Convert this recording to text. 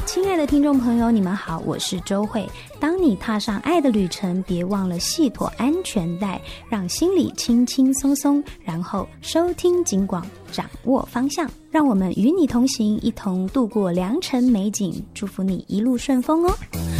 亲爱的听众朋友，你们好，我是周慧。当你踏上爱的旅程，别忘了系妥安全带，让心里轻轻松松，然后收听警广，掌握方向，让我们与你同行，一同度过良辰美景，祝福你一路顺风哦。